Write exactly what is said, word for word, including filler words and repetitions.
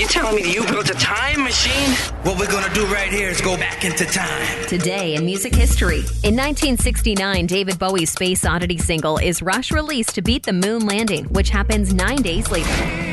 You telling me you built a time machine? What we're gonna do right here is go back into time. Today in music history. In nineteen sixty-nine, David Bowie's Space Oddity single is Rush released to beat the moon landing, which happens nine days later.